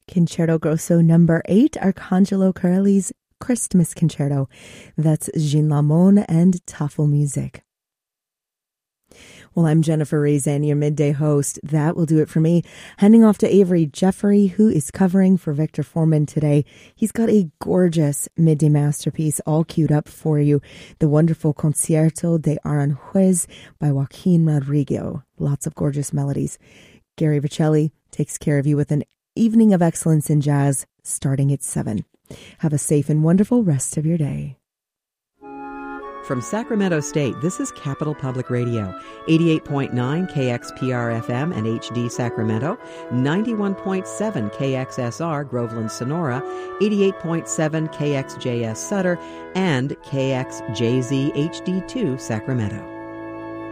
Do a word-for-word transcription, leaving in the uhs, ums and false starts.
Concerto Grosso number eight, Arcangelo Corelli's Christmas Concerto. That's Gene Lamone and Tafel Music. Well, I'm Jennifer Razan, your midday host. That will do it for me. Handing off to Avery Jeffrey, who is covering for Victor Foreman today. He's got a gorgeous midday masterpiece all queued up for you. The wonderful Concierto de Aranjuez by Joaquin Rodrigo. Lots of gorgeous melodies. Gary Vicelli takes care of you with an evening of excellence in jazz starting at seven. Have a safe and wonderful rest of your day. From Sacramento State, this is Capital Public Radio, eighty-eight point nine K X P R F M and H D Sacramento, ninety-one point seven K X S R Groveland Sonora, eighty-eight point seven K X J S Sutter, and K X J Z H D two Sacramento.